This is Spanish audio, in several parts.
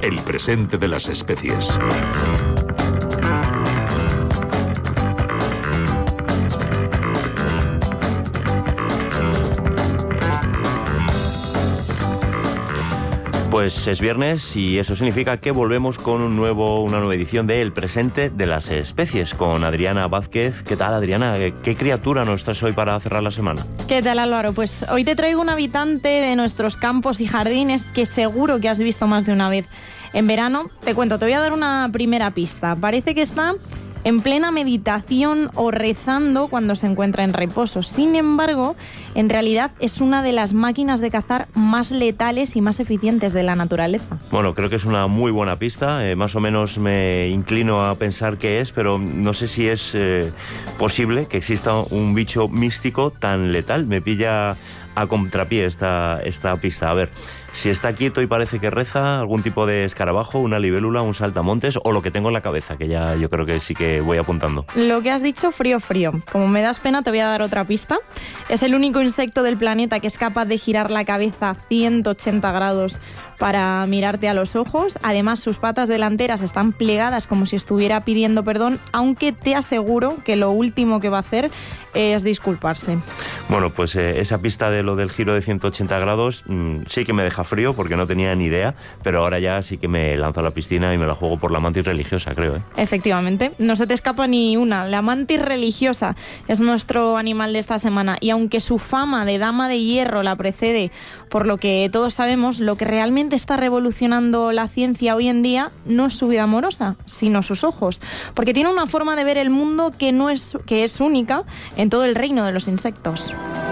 el presente de las especies. Pues es viernes y eso significa que volvemos con una nueva edición de El presente de las especies con Adriana Vázquez. ¿Qué tal, Adriana? ¿Qué criatura nos traes hoy para cerrar la semana? ¿Qué tal, Álvaro? Pues hoy te traigo un habitante de nuestros campos y jardines que seguro que has visto más de una vez. En verano, te cuento, te voy a dar una primera pista. Parece que está en plena meditación o rezando cuando se encuentra en reposo. Sin embargo, en realidad es una de las máquinas de cazar más letales y más eficientes de la naturaleza. Bueno, creo que es una muy buena pista. Más o menos me inclino a pensar que es, pero no sé si es posible que exista un bicho místico tan letal. Me pilla a contrapié esta pista. A ver, si está quieto y parece que reza, algún tipo de escarabajo, una libélula, un saltamontes o lo que tengo en la cabeza, que ya yo creo que sí que voy apuntando. Lo que has dicho, frío. Como me das pena, te voy a dar otra pista. Es el único insecto del planeta que es capaz de girar la cabeza 180 grados para mirarte a los ojos. Además, sus patas delanteras están plegadas como si estuviera pidiendo perdón, aunque te aseguro que lo último que va a hacer es disculparse. Bueno, pues esa pista de lo del giro de 180 grados sí que me deja frío porque no tenía ni idea, pero ahora ya sí que me lanzo a la piscina y me la juego por la mantis religiosa, creo, ¿eh? Efectivamente, no se te escapa ni una. La mantis religiosa es nuestro animal de esta semana y aunque su fama de dama de hierro la precede, por lo que todos sabemos, lo que realmente está revolucionando la ciencia hoy en día no es su vida amorosa, sino sus ojos, porque tiene una forma de ver el mundo que es única en todo el reino de los insectos.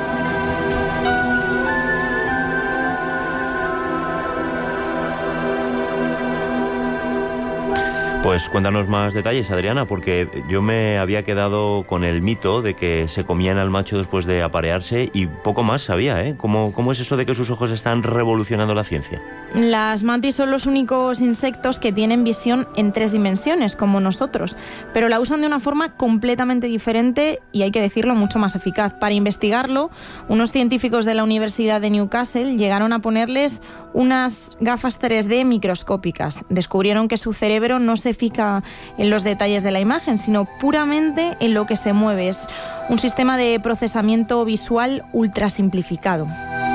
Pues cuéntanos más detalles, Adriana, porque yo me había quedado con el mito de que se comían al macho después de aparearse y poco más sabía, ¿eh? ¿Cómo es eso de que sus ojos están revolucionando la ciencia? Las mantis son los únicos insectos que tienen visión en 3 dimensiones, como nosotros, pero la usan de una forma completamente diferente y, hay que decirlo, mucho más eficaz. Para investigarlo, unos científicos de la Universidad de Newcastle llegaron a ponerles unas gafas 3D microscópicas. Descubrieron que su cerebro no se fija en los detalles de la imagen, sino puramente en lo que se mueve. Es un sistema de procesamiento visual ultra simplificado.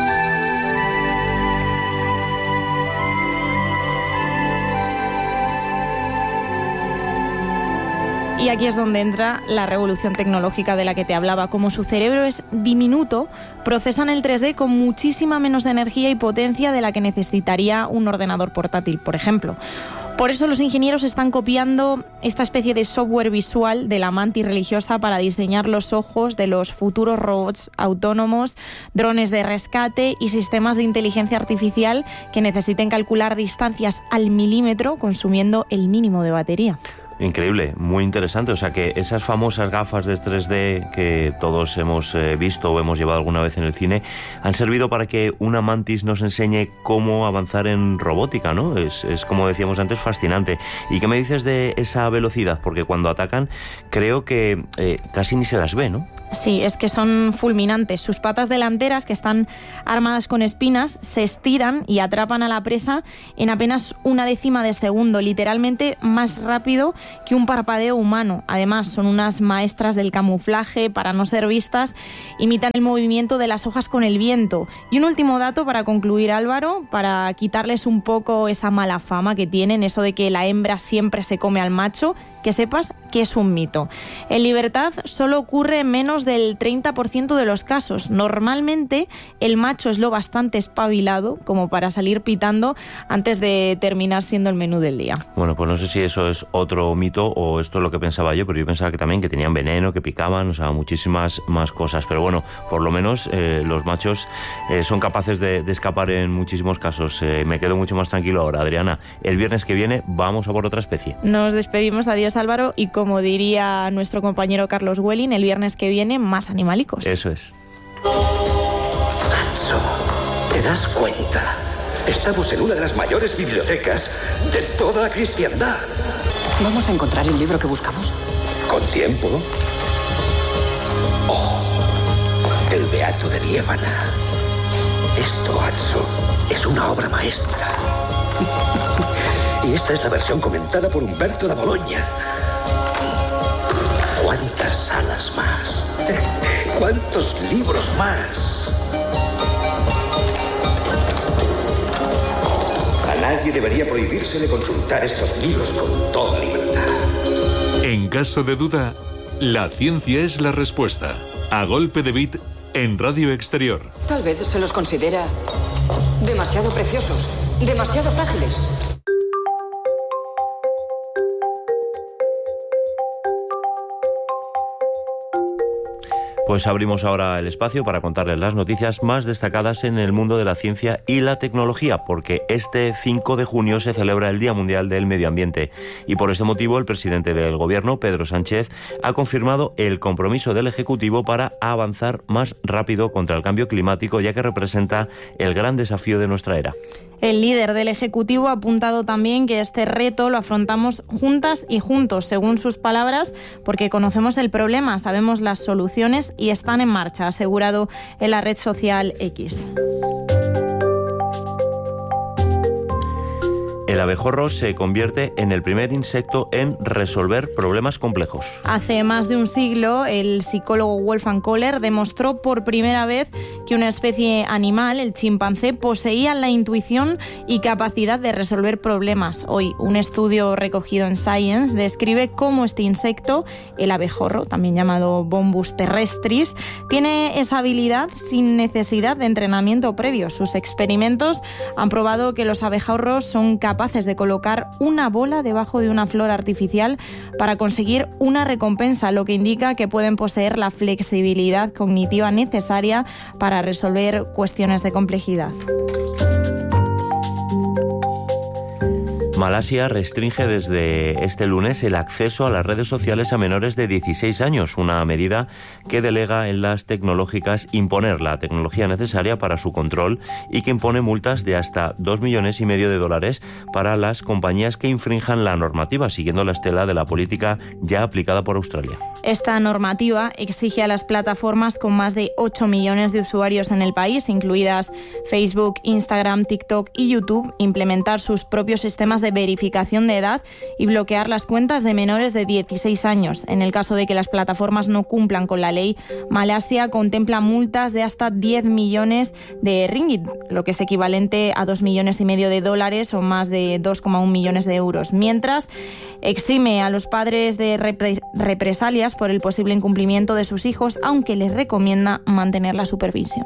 Y aquí es donde entra la revolución tecnológica de la que te hablaba. Como su cerebro es diminuto, procesan el 3D con muchísima menos energía y potencia de la que necesitaría un ordenador portátil, por ejemplo. Por eso los ingenieros están copiando esta especie de software visual de la mantis religiosa para diseñar los ojos de los futuros robots autónomos, drones de rescate y sistemas de inteligencia artificial que necesiten calcular distancias al milímetro consumiendo el mínimo de batería. Increíble, muy interesante. O sea que esas famosas gafas de 3D que todos hemos visto o hemos llevado alguna vez en el cine han servido para que una mantis nos enseñe cómo avanzar en robótica, ¿no? Es como decíamos antes, fascinante. ¿Y qué me dices de esa velocidad? Porque cuando atacan creo que casi ni se las ve, ¿no? Sí, es que son fulminantes. Sus patas delanteras, que están armadas con espinas, se estiran y atrapan a la presa en apenas 1/10 de segundo, literalmente más rápido que un parpadeo humano. Además, son unas maestras del camuflaje. Para no ser vistas, imitan el movimiento de las hojas con el viento. Y un último dato para concluir, Álvaro, para quitarles un poco esa mala fama que tienen, eso de que la hembra siempre se come al macho, que sepas que es un mito. En libertad solo ocurre en menos del 30% de los casos. Normalmente el macho es lo bastante espabilado como para salir pitando antes de terminar siendo el menú del día. Bueno, pues no sé si eso es otro mito o esto es lo que pensaba yo, pero yo pensaba que también que tenían veneno, que picaban, o sea, muchísimas más cosas. Pero bueno, por lo menos los machos son capaces de escapar en muchísimos casos. Me quedo mucho más tranquilo ahora, Adriana. El viernes que viene vamos a por otra especie. Nos despedimos, adiós, Álvaro, y como diría nuestro compañero Carlos Welling, el viernes que viene más animalicos. Eso es. Nacho, ¿te das cuenta? Estamos en una de las mayores bibliotecas de toda la cristiandad. ¿Vamos a encontrar el libro que buscamos? Con tiempo. Oh, el Beato de Liébana. Esto, Nacho, es una obra maestra. Y esta es la versión comentada por Humberto da Bologna. ¿Cuántas salas más? ¿Cuántos libros más? A nadie debería prohibírsele consultar estos libros con toda libertad. En caso de duda, la ciencia es la respuesta. A golpe de bit en Radio Exterior. Tal vez se los considera demasiado preciosos, demasiado frágiles. Pues abrimos ahora el espacio para contarles las noticias más destacadas en el mundo de la ciencia y la tecnología, porque este 5 de junio se celebra el Día Mundial del Medio Ambiente y por este motivo el presidente del Gobierno, Pedro Sánchez, ha confirmado el compromiso del Ejecutivo para avanzar más rápido contra el cambio climático, ya que representa el gran desafío de nuestra era. El líder del Ejecutivo ha apuntado también que este reto lo afrontamos juntas y juntos, según sus palabras, porque conocemos el problema, sabemos las soluciones y están en marcha, ha asegurado en la red social X. El abejorro se convierte en el primer insecto en resolver problemas complejos. Hace más de un siglo, el psicólogo Wolfgang Kohler demostró por primera vez que una especie animal, el chimpancé, poseía la intuición y capacidad de resolver problemas. Hoy, un estudio recogido en Science describe cómo este insecto, el abejorro, también llamado Bombus terrestris, tiene esa habilidad sin necesidad de entrenamiento previo. Sus experimentos han probado que los abejorros son capaces de colocar una bola debajo de una flor artificial para conseguir una recompensa, lo que indica que pueden poseer la flexibilidad cognitiva necesaria para resolver cuestiones de complejidad. Malasia restringe desde este lunes el acceso a las redes sociales a menores de 16 años, una medida que delega en las tecnológicas imponer la tecnología necesaria para su control y que impone multas de hasta $2,5 millones para las compañías que infrinjan la normativa, siguiendo la estela de la política ya aplicada por Australia. Esta normativa exige a las plataformas con más de 8 millones de usuarios en el país, incluidas Facebook, Instagram, TikTok y YouTube, implementar sus propios sistemas de verificación de edad y bloquear las cuentas de menores de 16 años. En el caso de que las plataformas no cumplan con la ley, Malasia contempla multas de hasta 10 millones de ringgit, lo que es equivalente a $2,5 millones o más de 2,1 millones de euros, mientras exime a los padres de represalias por el posible incumplimiento de sus hijos, aunque les recomienda mantener la supervisión.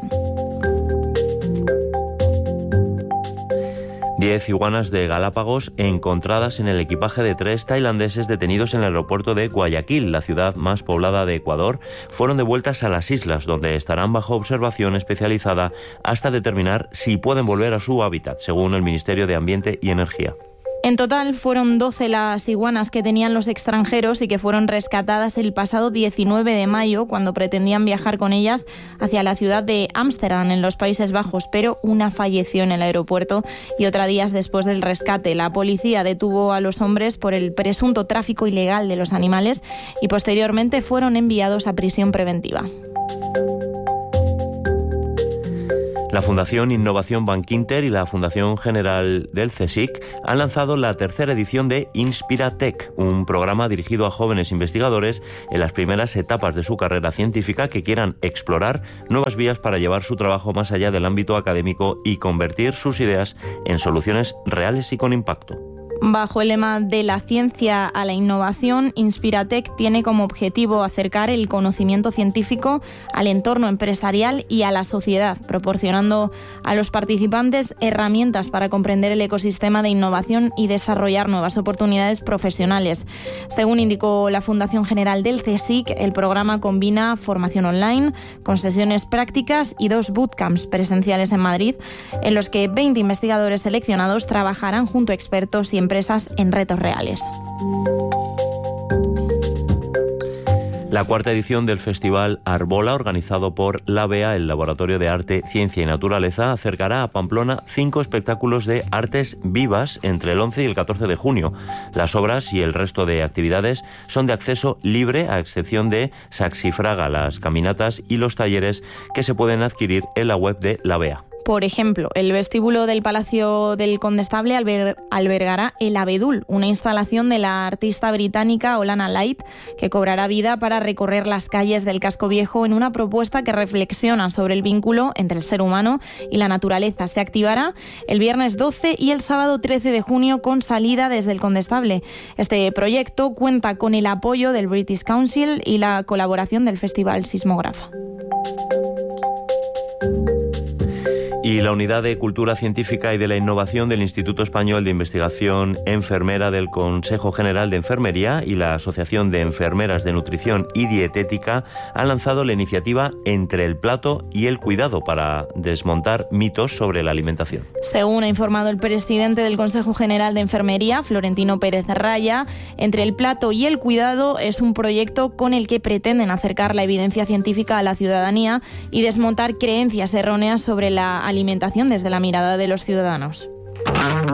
10 iguanas de Galápagos encontradas en el equipaje de 3 tailandeses detenidos en el aeropuerto de Guayaquil, la ciudad más poblada de Ecuador, fueron devueltas a las islas, donde estarán bajo observación especializada hasta determinar si pueden volver a su hábitat, según el Ministerio de Ambiente y Energía. En total fueron 12 las iguanas que tenían los extranjeros y que fueron rescatadas el pasado 19 de mayo cuando pretendían viajar con ellas hacia la ciudad de Ámsterdam, en los Países Bajos, pero una falleció en el aeropuerto y otra días después del rescate. La policía detuvo a los hombres por el presunto tráfico ilegal de los animales y posteriormente fueron enviados a prisión preventiva. La Fundación Innovación Bankinter y la Fundación General del CSIC han lanzado la tercera edición de Inspiratech, un programa dirigido a jóvenes investigadores en las primeras etapas de su carrera científica que quieran explorar nuevas vías para llevar su trabajo más allá del ámbito académico y convertir sus ideas en soluciones reales y con impacto. Bajo el lema de la ciencia a la innovación, Inspiratech tiene como objetivo acercar el conocimiento científico al entorno empresarial y a la sociedad, proporcionando a los participantes herramientas para comprender el ecosistema de innovación y desarrollar nuevas oportunidades profesionales. Según indicó la Fundación General del CSIC, el programa combina formación online con sesiones prácticas y 2 bootcamps presenciales en Madrid, en los que 20 investigadores seleccionados trabajarán junto a expertos y empresas en retos reales. La cuarta edición del Festival Arbola, organizado por la BEA, el Laboratorio de Arte, Ciencia y Naturaleza, acercará a Pamplona 5 espectáculos de artes vivas entre el 11 y el 14 de junio. Las obras y el resto de actividades son de acceso libre, a excepción de Saxifraga, las caminatas y los talleres que se pueden adquirir en la web de la BEA. Por ejemplo, el vestíbulo del Palacio del Condestable albergará el Abedul, una instalación de la artista británica Olana Light, que cobrará vida para recorrer las calles del casco viejo en una propuesta que reflexiona sobre el vínculo entre el ser humano y la naturaleza. Se activará el viernes 12 y el sábado 13 de junio con salida desde el Condestable. Este proyecto cuenta con el apoyo del British Council y la colaboración del Festival Sismógrafa. Y la Unidad de Cultura Científica y de la Innovación del Instituto Español de Investigación Enfermera del Consejo General de Enfermería y la Asociación de Enfermeras de Nutrición y Dietética han lanzado la iniciativa Entre el plato y el cuidado para desmontar mitos sobre la alimentación. Según ha informado el presidente del Consejo General de Enfermería, Florentino Pérez Raya, Entre el plato y el cuidado es un proyecto con el que pretenden acercar la evidencia científica a la ciudadanía y desmontar creencias erróneas sobre la alimentación desde la mirada de los ciudadanos.